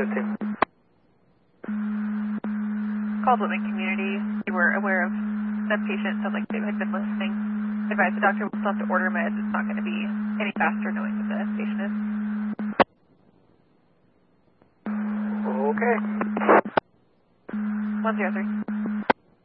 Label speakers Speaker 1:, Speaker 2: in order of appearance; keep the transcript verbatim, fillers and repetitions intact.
Speaker 1: fifteen.
Speaker 2: Called Living Community. You were aware of the patient, sounds like they had been listening. Advised the doctor will still have to order meds. It's not going to be any faster knowing who the patient is.
Speaker 1: Okay.
Speaker 2: one zero three.